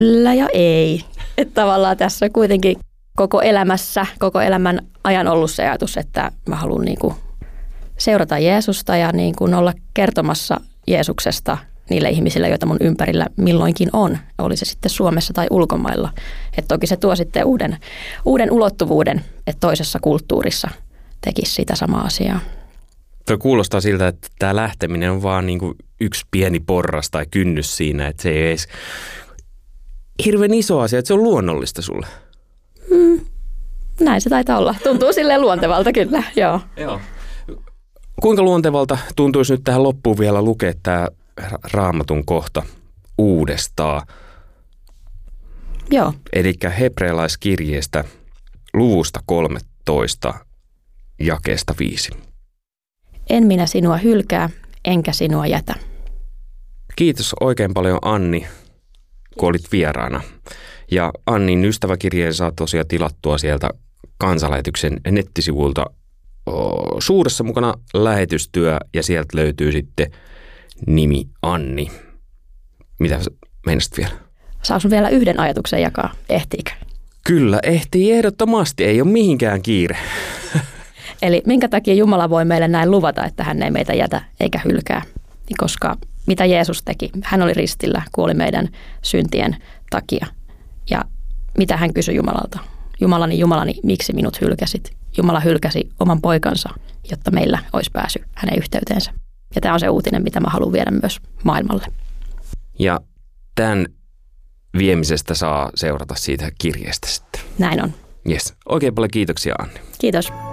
Kyllä ja ei. Että tavallaan tässä on kuitenkin koko elämän ajan ollut se ajatus, että mä haluan niin kuin seurata Jeesusta ja niin kuin olla kertomassa Jeesuksesta niille ihmisille, joita mun ympärillä milloinkin on. Oli se sitten Suomessa tai ulkomailla. Että toki se tuo sitten uuden ulottuvuuden, että toisessa kulttuurissa tekisi sitä samaa asiaa. Tuo kuulostaa siltä, että tämä lähteminen on vaan niin kuin yksi pieni porras tai kynnys siinä, että se ei edes hirveän iso asia, että se on luonnollista sulle. Näin se taitaa olla. Tuntuu silleen luontevalta kyllä, joo. Kuinka luontevalta tuntuisi nyt tähän loppuun vielä lukea tämä Raamatun kohta uudestaan? Joo. Eli hebrealaiskirjeestä luvusta 13, jakeesta 5. En minä sinua hylkää, enkä sinua jätä. Kiitos oikein paljon Anni, kun olit vieraana. Ja Annin ystäväkirjeen saa tosiaan tilattua sieltä Kansanlähetyksen nettisivuilta Suuressa mukana lähetystyö ja sieltä löytyy sitten nimi Anni. Mitä meinasit vielä? Saanko vielä yhden ajatuksen jakaa? Ehtiikö? Kyllä, ehtii ehdottomasti. Ei ole mihinkään kiire. Eli minkä takia Jumala voi meille näin luvata, että hän ei meitä jätä eikä hylkää? Koska mitä Jeesus teki? Hän oli ristillä, kuoli meidän syntien takia. Ja mitä hän kysyi Jumalalta? Jumalani, miksi minut hylkäsit? Jumala hylkäsi oman poikansa, jotta meillä olisi pääsy hänen yhteyteensä. Ja tämä on se uutinen, mitä mä haluan viedä myös maailmalle. Ja tämän viemisestä saa seurata siitä kirjeestä sitten. Näin on. Yes. Oikein paljon kiitoksia, Anni. Kiitos.